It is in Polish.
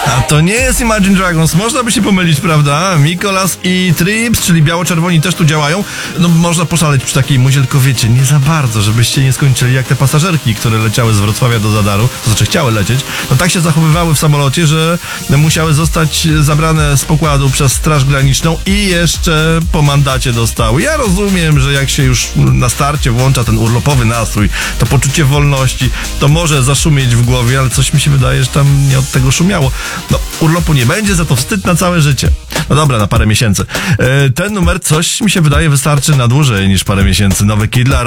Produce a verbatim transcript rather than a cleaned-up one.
A to nie jest Imagine Dragons, można by się pomylić, prawda? Mikolas i Trips, czyli biało-czerwoni też tu działają. No można poszaleć przy takiej muzie, tylko wiecie, nie za bardzo, żebyście nie skończyli jak te pasażerki, które leciały z Wrocławia do Zadaru, to znaczy chciały lecieć, no tak się zachowywały w samolocie, że musiały zostać zabrane z pokładu przez Straż Graniczną i jeszcze po mandacie dostały. Ja rozumiem, że jak się już na starcie włącza ten urlopowy nastrój, to poczucie wolności, to może zaszumieć w głowie, ale coś mi się wydaje, że tam nie od tego szumiało. No, urlopu nie będzie, za to wstyd na całe życie. No dobra, na parę miesięcy. E, ten numer coś mi się wydaje wystarczy na dłużej niż parę miesięcy. Nowy Kid Laroi.